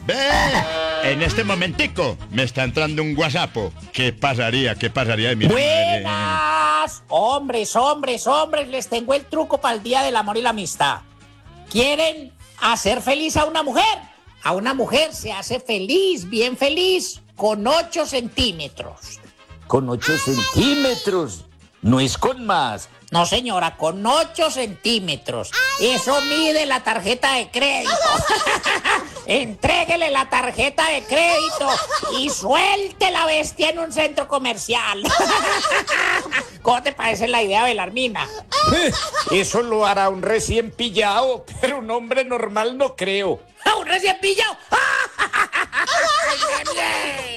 Ve, en este momentico me está entrando un WhatsApp. ¿Qué pasaría? Mi madre? Buenas, hombres, les tengo el truco para el Día del Amor y la Amistad. ¿Quieren hacer feliz a una mujer? A una mujer se hace feliz, bien feliz, con 8 centímetros. ¿Con 8 centímetros? No es con más. No, señora, con 8 centímetros. Eso mide la tarjeta de crédito. Entréguele la tarjeta de crédito y suelte la bestia en un centro comercial. ¿Cómo te parece la idea, Belarmina? Eso lo hará un recién pillado, pero un hombre normal no creo. ¿Un recién pillado? ¡Ay, qué bien!